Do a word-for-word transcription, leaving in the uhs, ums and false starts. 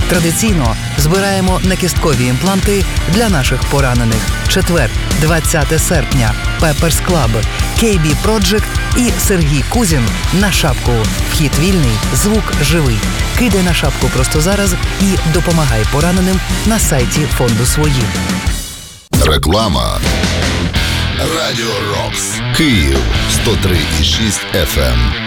Традиційно збираємо накісткові імпланти для наших поранених. Четвер, двадцяте серпня. Peppers Club, кей бі Project і Сергій Кузін на шапку. Вхід вільний, звук живий. Кидай на шапку просто зараз і допомагай пораненим на сайті фонду «Свої». Реклама. Радіо Рокс. Київ сто три і шість еф ем.